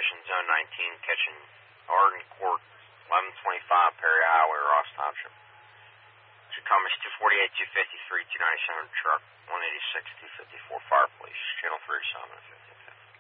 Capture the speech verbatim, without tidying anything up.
transmission, zone nineteen, catching Arden Court, eleven twenty-five Perry Highway, Ross Township. Should come as two forty-eight, two fifty-three, two ninety-seven truck, one eighty-six, two fifty-four Fire Police, channel three, seven fifty.